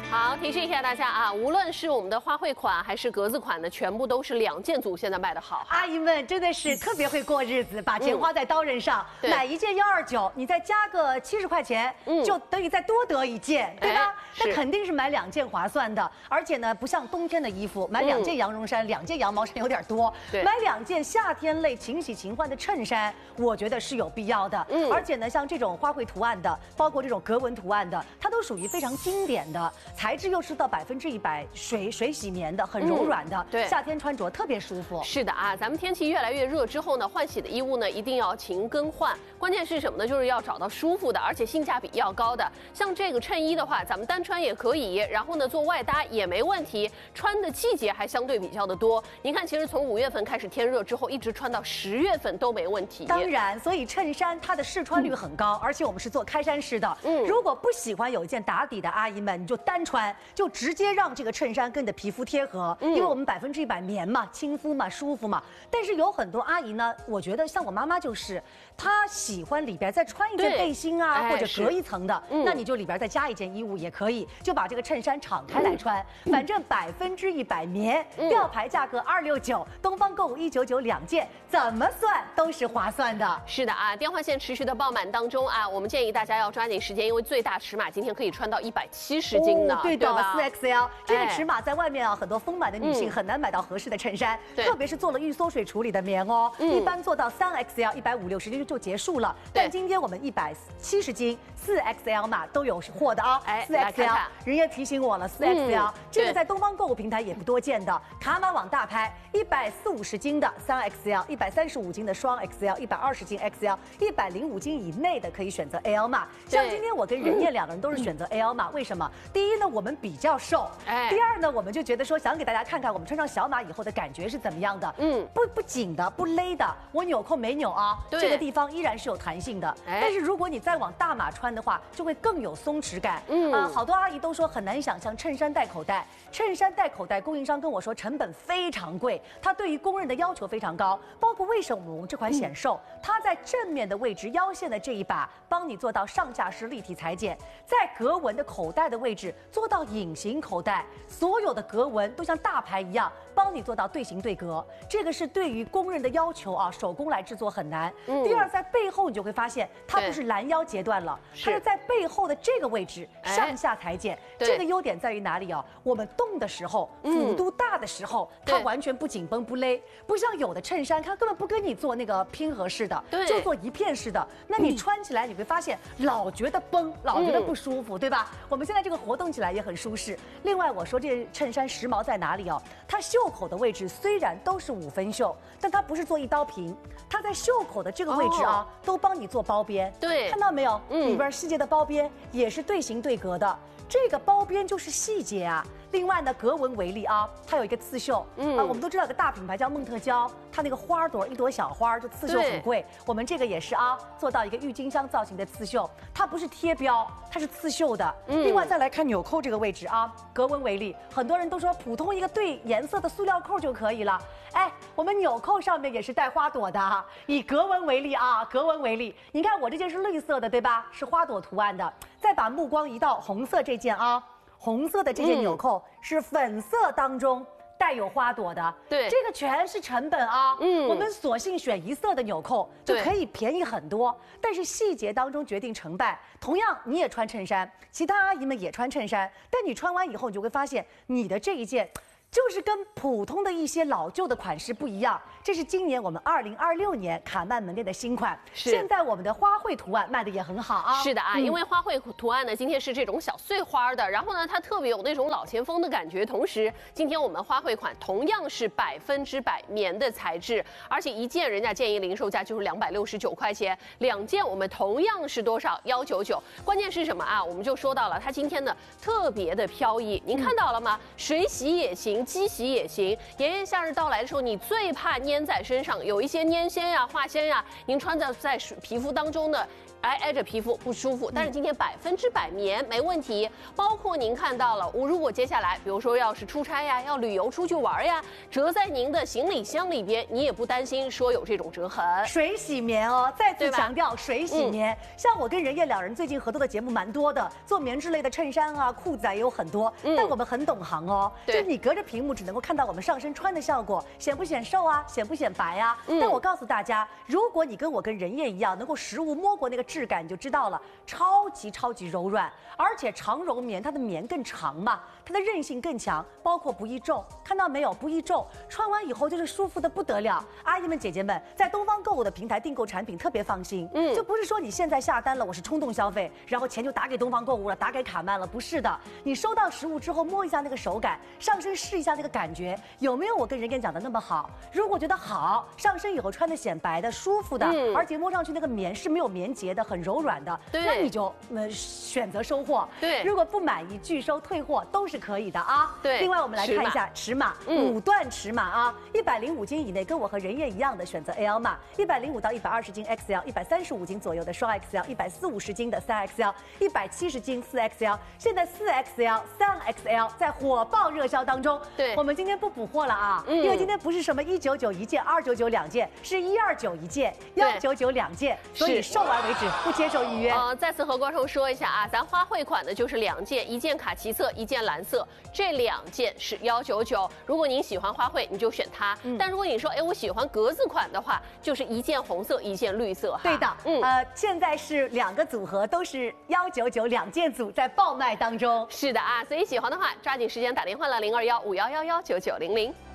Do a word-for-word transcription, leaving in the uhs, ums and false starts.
好，提示一下大家啊，无论是我们的花卉款还是格子款的，全部都是两件组，现在卖的好。 阿姨们真的是特别会过日子，把钱花在刀刃上。嗯、买一件幺二九，你再加个七十块钱，嗯、就等于再多得一件，对吧？那肯定是买两件划算的。而且呢，不像冬天的衣服，买两件羊绒衫、嗯、两件羊毛衫有点多。买两件夏天类勤洗勤换的衬衫，我觉得是有必要的。嗯。而且呢，像这种花卉图案的，包括这种格纹图案的，它都属于非常经典的。 材质又是到百分之一百水水洗棉的，很柔软的，嗯、对，夏天穿着特别舒服。 是的啊，咱们天气越来越热之后呢，换洗的衣物呢一定要勤更换。关键是什么呢？就是要找到舒服的，而且性价比要高的。像这个衬衣的话，咱们单穿也可以，然后呢做外搭也没问题，穿的季节还相对比较的多。您看，其实从五月份开始天热之后，一直穿到十月份都没问题。 当然，所以衬衫它的试穿率很高，嗯、而且我们是做开衫式的。嗯，如果不喜欢有一件打底的阿姨们，你就单穿。 穿就直接让这个衬衫跟你的皮肤贴合，嗯、因为我们百分之一百棉嘛，亲肤嘛，舒服嘛。但是有很多阿姨呢，我觉得像我妈妈就是，她喜欢里边再穿一件背心啊，或者隔一层的，嗯、那你就里边再加一件衣物也可以，就把这个衬衫敞开来穿。嗯、反正百分之一百棉，嗯、吊牌价格二六九，东方购物一九九两件，怎么算都是划算的。 是的啊，电话线持续的爆满当中啊，我们建议大家要抓紧时间，因为最大尺码今天可以穿到一百七十斤呢。哦对的，四 X L 这个尺码在外面啊，很多丰满的女性很难买到合适的衬衫，特别是做了预缩水处理的棉哦，一般做到三 X L 一百五六十斤就结束了。但今天我们一百七十斤四 X L 码都有货的啊，四 X L 人家提醒我了，四 X L 这个在东方购物平台也不多见的，卡玛网大拍一百四五十斤的三 X L， 一百三十五斤的双 X L， 一百二十斤 X L， 一百零五斤以内的可以选择 L 码。像今天我跟任燕两个人都是选择 L 码，为什么？第一呢，我们比较瘦，哎，第二呢，我们就觉得说想给大家看看我们穿上小码以后的感觉是怎么样的，嗯，不不紧的，不勒的，我纽扣没扭啊，这个地方依然是有弹性的，哎，但是如果你再往大码穿的话，就会更有松弛感，嗯啊，好多阿姨都说很难想象衬衫带口袋，衬衫带口袋，供应商跟我说成本非常贵，它对于工人的要求非常高，包括为什么我们这款显瘦，嗯、它在正面的位置腰线的这一把帮你做到上下式立体裁剪，在格纹的口袋的位置做到隐形口袋，所有的格纹都像大牌一样，帮你做到对形对格。这个是对于工人的要求啊，手工来制作很难。嗯、第二，在背后你就会发现，它不是拦腰截断了，它是在背后的这个位置上下裁剪。这个优点在于哪里啊？我们动的时候，幅度大的时候，它完全不紧绷不勒，不像有的衬衫，它根本不跟你做那个拼合式的，就做一片式的。那你穿起来你会发现老觉得绷，老觉得不舒服，对吧？我们现在这个活动起来也很舒适。另外，我说这件衬衫时髦在哪里哦？它袖口的位置虽然都是五分袖，但它不是做一刀平，它在袖口的这个位置啊，哦、都帮你做包边。对，看到没有？嗯，里边细节的包边也是对形对格的，这个包边就是细节啊。另外呢，格纹为例啊，它有一个刺绣，嗯啊，我们都知道有个大品牌叫梦特娇，它那个花朵一朵小花就刺绣很贵，我们这个也是啊，做到一个郁金香造型的刺绣，它不是贴标，它是刺绣的。嗯、另外再来看纽扣这个位置啊，格纹为例，很多人都说普通一个对颜色的塑料扣就可以了，哎，我们纽扣上面也是带花朵的啊。以格纹为例啊，格纹为例，你看我这件是绿色的，对吧？是花朵图案的，再把目光移到红色这件啊。红色的这件纽扣是粉色当中带有花朵的，对，这个全是成本啊。嗯，我们索性选一色的纽扣就可以便宜很多，但是细节当中决定成败。同样，你也穿衬衫，其他阿姨们也穿衬衫，但你穿完以后，你就会发现你的这一件。就是跟普通的一些老旧的款式不一样，这是今年我们二零二六年卡曼门店的新款。现在我们的花卉图案卖的也很好啊。是的啊，嗯、因为花卉图案呢，今天是这种小碎花的，然后呢，它特别有那种老前锋的感觉。同时，今天我们花卉款同样是百分之百棉的材质，而且一件人家建议零售价就是两百六十九块钱，两件我们同样是多少？幺九九。关键是什么啊？我们就说到了它今天呢特别的飘逸，您看到了吗？水洗也行。机洗也行，炎炎夏日到来的时候，你最怕粘在身上，有一些粘纤呀、化纤呀，您穿在在皮肤当中的挨挨着皮肤不舒服。但是今天百分之百棉没问题，包括您看到了，我如果接下来比如说要是出差呀，要旅游出去玩呀，折在您的行李箱里边，你也不担心说有这种折痕。 水洗棉哦，再次强调水洗棉。嗯、像我跟任烨两人最近合作的节目蛮多的，做棉质类的衬衫啊、裤子啊也有很多，嗯、但我们很懂行哦。就你隔着屏幕只能够看到我们上身穿的效果，显不显瘦啊，显不显白啊？嗯、但我告诉大家，如果你跟我跟任烨一样，能够实物摸过那个质感，你就知道了，超级超级柔软，而且长绒棉它的棉更长嘛，它的韧性更强，包括不易皱，看到没有？不易皱，穿完以后就是舒服的不得了。阿姨们、姐姐们，在东方购物的平台订购产品特别放心，嗯，就不是说你现在下单了，我是冲动消费，然后钱就打给东方购物了，打给卡曼了，不是的。你收到实物之后，摸一下那个手感，上身试一下那个感觉，有没有我跟任烨讲的那么好？如果觉得好，上身以后穿的显白的、舒服的，嗯、而且摸上去那个棉是没有棉结的，很柔软的，那你就呃选择收货。 对， 如果不满意，拒收退货都是可以的啊。 对， 另外我们来看一下尺码，嗯、五段尺码啊，一百零五斤以内，跟我和任烨一样的选择 L 码，一百零五到一百二十斤 X L， 一百三十五斤左右的双 X L， 一百四五十斤的三 X L， 一百七十斤四 X L。现在四 X L、三 X L 在火爆热销当中。 对， 我们今天不补货了啊，嗯、因为今天不是什么一九九一件、二九九两件，是一二九一件、幺九九两件，所以售完为止，不接受预约。 呃，再次和观众说一下啊，咱花卉款的就是两件，一件卡其色，一件蓝色，这两件是幺九九。如果您喜欢花卉，你就选它。嗯、但如果你说，哎，我喜欢格子款的话，就是一件红色，一件绿色。 对的，嗯，呃，现在是两个组合都是幺九九两件组在爆卖当中。 是的啊，所以喜欢的话，抓紧时间打电话了零二幺五幺幺幺九九零零。